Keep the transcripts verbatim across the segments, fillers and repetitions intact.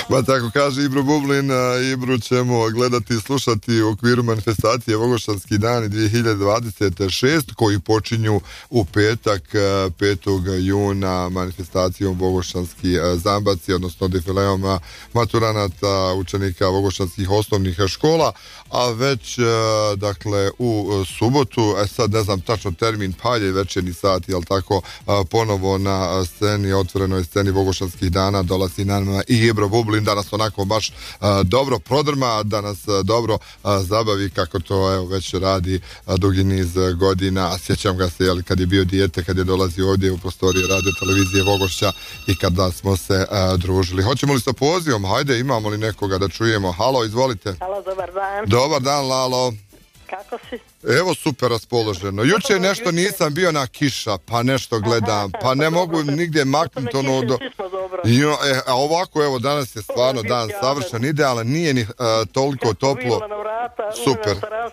Pa tako kaže Ibro Bublin, Ibru ćemo gledati i slušati u okviru manifestacije Vogošćanski dani dvije hiljade dvadeset šeste koji počinju u petak petog juna manifestacijom Vogošćanski zambaci, odnosno defileom maturanata učenika vogošćanskih osnovnih škola, a već dakle u subotu, e sad ne znam tačno termin, pa je večerni sat, jel tako, ponovo na sceni, otvorenoj sceni Vogošćanskih dana dolazi nam i Ibro Bublin, da nas onako baš a, dobro prodrma, da nas a, dobro a, zabavi kako to evo već radi a, dugi niz godina. Sjećam ga se jel, kad je bio dijete, kad je dolazio ovdje u prostorije radio televizije Vogošća i kada smo se a, družili. Hoćemo li sa pozivom? Hajde, imamo li nekoga da čujemo? Halo, izvolite. Halo, dobar dan. Dobar dan, Lalo. Kako si? Evo, super raspoloženo. Juče nešto nisam bio na kiša, pa nešto gledam, pa ne mogu nigdje maknuti ono do... Jo, e, a ovako, evo, danas je stvarno dan savršen, idealan, nije ni uh, toliko toplo. Super.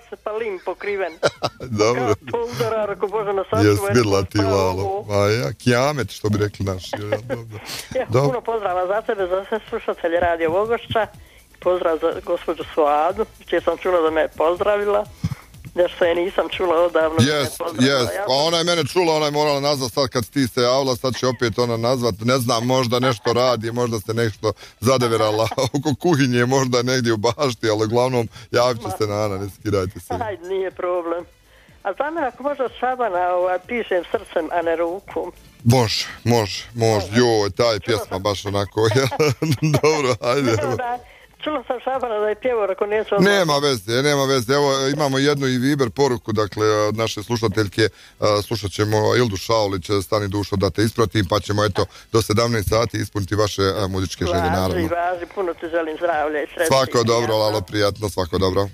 Dobro. Je svidla ti, Lalo. A ja, kijamet, što bi rekli naši. Ja, puno pozdrava za tebe, za sve slušatelje Radio Vogošća. Pozdrav za gospođu Svadu, čije sam čula da me je pozdravila. Nešto je nisam čula odavno. Jes, jes, a ona je mene čula, ona je morala nazvat sad kad ti se javila, sad će opet ona nazvat, ne znam, možda nešto radi, možda se nešto zadeverala oko kuhinje, možda negdje u bašti, ali uglavnom javit će se na Ana, ne skidajte se. Hajde, nije problem. A za me ako možda Šabana ovaj, pišem srcem, a ne rukom. Može, može, može, joj, taj pjesma baš onako, dobro, hajde. Čula sam Šabana da je pjevao, ako neću... Nema veze, nema veze. Evo, imamo jednu i Viber poruku, dakle, od naše slušateljke, slušat ćemo Ildu Šaulić, stani dušo da te ispratim, pa ćemo, eto, do sedamnaest sati ispuniti vaše muzičke želje, naravno. Važi, važi, puno ti želim zdravlja i sreće. Svako dobro, Lalo, prijatno, svako dobro.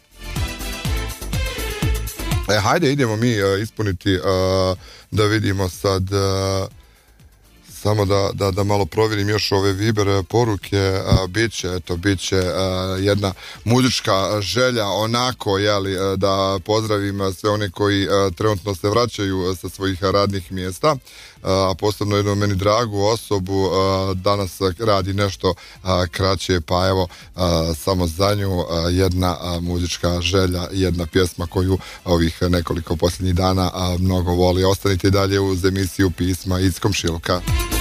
E, hajde, idemo mi ispuniti, da vidimo sad... Samo da, da, da malo provjerim još ove Viber poruke, a, bit će, eto, bit će a, jedna muzička želja onako, jeli, da pozdravim sve one koji a, trenutno se vraćaju sa svojih radnih mjesta, a posebno jednu meni dragu osobu, a, danas radi nešto a, kraće, pa evo, a, samo za nju a, jedna a, muzička želja, jedna pjesma koju ovih nekoliko posljednjih dana a, mnogo voli. Ostanite dalje uz emisiju Pisma iz komšiluka.